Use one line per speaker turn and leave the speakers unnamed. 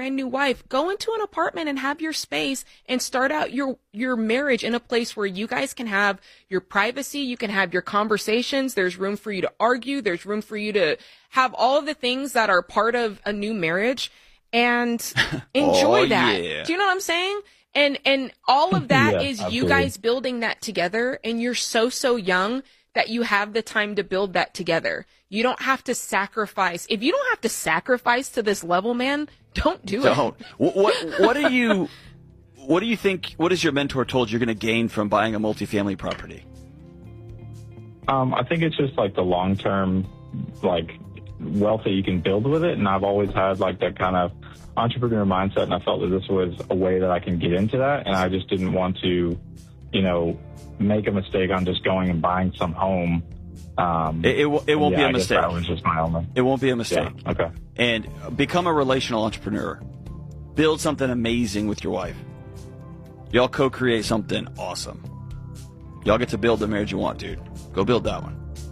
brand new wife, go into an apartment and have your space and start out your marriage in a place where you guys can have your privacy. You can have your conversations. There's room for you to argue. There's room for you to have all of the things that are part of a new marriage and enjoy that.
Yeah.
Do you know what I'm saying? And all of that is
absolutely.
you guys building that together, and you're so young that you have the time to build that together. You don't have to sacrifice. If you don't have to sacrifice to this level, man, don't do it.
Don't. What do you think, what has your mentor told you're going to gain from buying a multifamily property?
I think it's just like the long-term, like, wealth that you can build with it. And I've always had like that kind of entrepreneur mindset, and I felt that this was a way that I can get into that. And I just didn't want to, make a mistake on just going and buying some home.
It won't be a
I guess
mistake.
that was just my only.
It won't be a mistake.
Yeah, okay.
And become a relational entrepreneur. Build something amazing with your wife. Y'all co-create something awesome. Y'all get to build the marriage you want, dude. Go build that one.